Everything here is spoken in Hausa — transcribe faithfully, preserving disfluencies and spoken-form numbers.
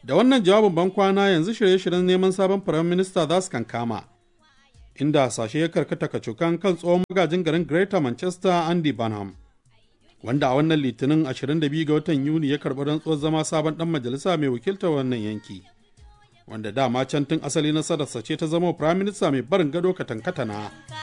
Da wannan jawabin ban kwana yanzu shirye-shiryen neman sabon firayim minista za su kankama, inda hasashe ya karkata kacokan kan tsohon magajin garin Greater Manchester Andy Burnham, wanda a wannan litinin ashirin da biyu ga watan Yuni ya karɓi rantsuwar zama sabon ɗan majalisa mai wakiltar wannan yanki, wanda dama can tun asali nasararsa ce ta zama firayim minista mai barin gado katankatana.